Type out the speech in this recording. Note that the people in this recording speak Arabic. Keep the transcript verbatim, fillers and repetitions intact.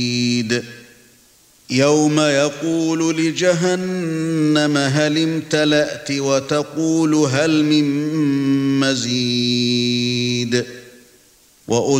يَوْمَ يَقُولُ لِجَهَنَّمَ هَلِ امْتَلَأْتِ وَتَقُولُ هَلْ مِن مَّزِيدٍ